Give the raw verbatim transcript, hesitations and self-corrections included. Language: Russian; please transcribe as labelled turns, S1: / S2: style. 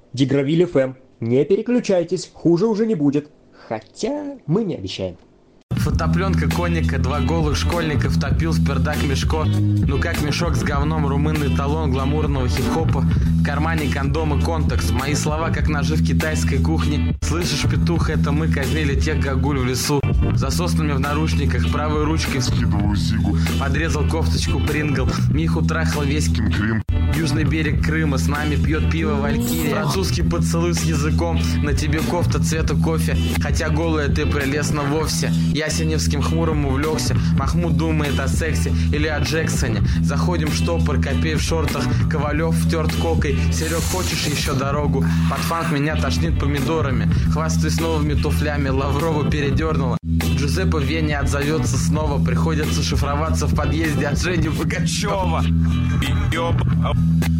S1: Дигравиль эф эм. Не переключайтесь, хуже уже не будет. Хотя мы не обещаем.
S2: Фотопленка коника, два голых школьников, топил в пердак мешко. Ну как мешок с говном, румынный талон гламурного хип-хопа. В кармане кондомы контекс, мои слова как ножи в китайской кухне. Слышишь, петух, это мы казнили тех гагуль в лесу. За соснами в наручниках, правой ручкой скидываю зигу. Подрезал кофточку Прингл, Миху трахал весь Крым. Южный берег Крыма, с нами пьет пиво Валькирия. Французский поцелуй с языком, на тебе кофта цвета кофе. Хотя голая ты прелестна вовсе. Ясеневским хмурым увлекся. Махмуд думает о сексе или о Джексоне. Заходим в штопор, Копей в шортах, Ковалев втерт кокой. Серег, хочешь еще дорогу? Под фанк меня тошнит помидорами. Хвастаюсь новыми туфлями, Лаврову передернула. Джузеппе в Вене отзовется снова. Приходится шифроваться в подъезде от Жени Пугачева.